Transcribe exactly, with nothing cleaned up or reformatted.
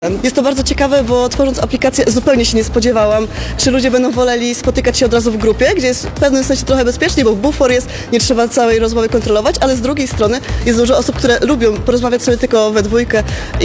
Jest to bardzo ciekawe, bo tworząc aplikację zupełnie się nie spodziewałam, czy ludzie będą woleli spotykać się od razu w grupie, gdzie jest w pewnym sensie trochę bezpiecznie, bo bufor jest, nie trzeba całej rozmowy kontrolować, ale z drugiej strony jest dużo osób, które lubią porozmawiać sobie tylko we dwójkę